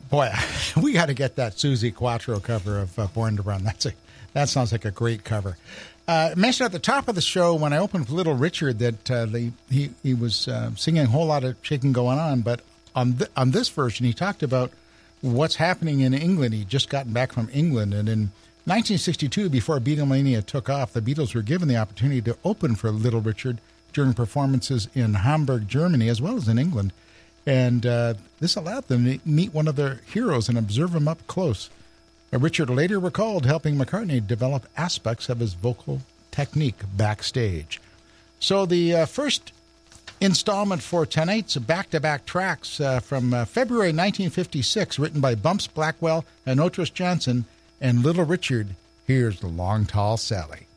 Boy, we got to get that Susie Quattro cover of Born to Run. That sounds like a great cover. I mentioned at the top of the show when I opened with Little Richard that he was singing a whole lot of shaking going on, but on this version he talked about what's happening in England. He'd just gotten back from England, and in 1962, before Beatlemania took off, the Beatles were given the opportunity to open for Little Richard during performances in Hamburg, Germany, as well as in England. And this allowed them to meet one of their heroes and observe him up close. Richard later recalled helping McCartney develop aspects of his vocal technique backstage. So the first installment for tonight's back-to-back tracks from February 1956, written by Bumps Blackwell and Otis Johnson, and Little Richard, here's the Long Tall Sally.